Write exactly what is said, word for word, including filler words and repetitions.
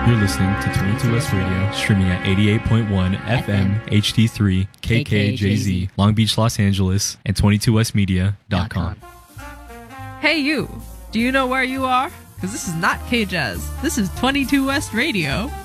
You're listening to twenty-two West Radio, streaming at eighty-eight point one F M, H D three, K K J Z, Long Beach, Los Angeles, and twenty-two west media dot com. Hey you, do you know where you are? Because this is not K-Jazz. This is twenty-two West Radio.